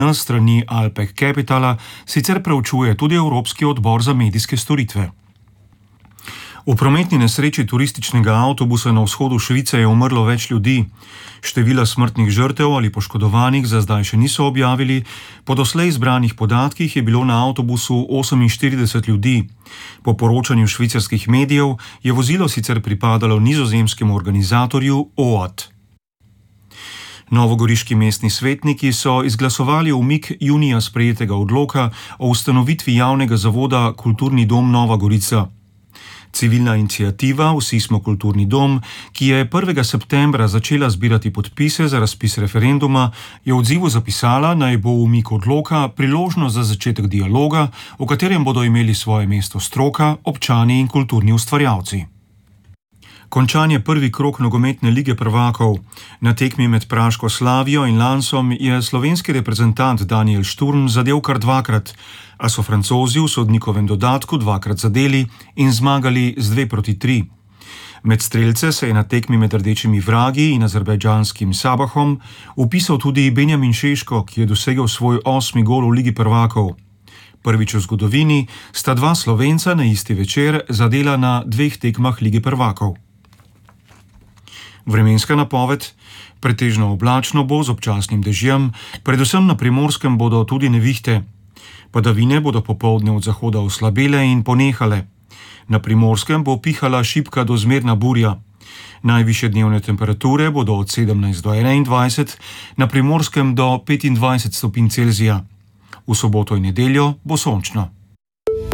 Na strani Alpec Capitala sicer preučuje tudi Evropski odbor za medijske storitve. V prometni nesreči turističnega avtobusa na vzhodu Švice je umrlo več ljudi. Števila smrtnih žrtev ali poškodovanih za zdaj še niso objavili. Po doslej zbranih podatkih je bilo na avtobusu 48 ljudi. Po poročanju švicarskih medijev je vozilo sicer pripadalo nizozemskemu organizatorju OAT. Novogoriški mestni svetniki so izglasovali umik junija sprejetega odloka o ustanovitvi javnega zavoda Kulturni dom Nova Gorica. Civilna iniciativa Vsi smo kulturni dom, ki je 1. septembra začela zbirati podpise za razpis referenduma, je v odzivu zapisala, naj bo umik odloka priložnost za začetek dialoga, v katerem bodo imeli svoje mesto stroka, občani in kulturni ustvarjalci. Končan je prvi krog nogometne lige prvakov. Na tekmi med praško Slavijo in Lansom je slovenski reprezentant Daniel Sturm zadel kar dvakrat, a so Francozi v sodnikovem dodatku dvakrat zadeli in zmagali z 2-3. Med strelce se je na tekmi med rdečimi vragi in azerbajdžanskim Sabahom vpisal tudi Benjamin Šeško, ki je dosegel svoj 8. gol v ligi prvakov. Prvič v zgodovini sta dva Slovenca na isti večer zadela na 2 tekmah lige prvakov. Vremenska napoved: pretežno oblačno bo z občasnim dežjem, predvsem na Primorskem bodo tudi nevihte. Padavine bodo popoldne od zahoda oslabele in ponehale. Na Primorskem bo pihala šibka do zmerna burja. Najvišje dnevne temperature bodo od 17 do 21, na Primorskem do 25 stopinj Celzija. V soboto in nedeljo bo sončno.